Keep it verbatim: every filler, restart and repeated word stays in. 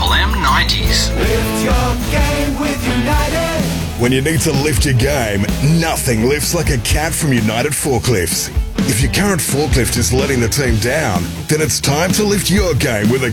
Triple M nineties. Lift your game with United. When you need to lift your game, nothing lifts like a cat from United Forklifts. If your current forklift is letting the team down, then it's time to lift your game with a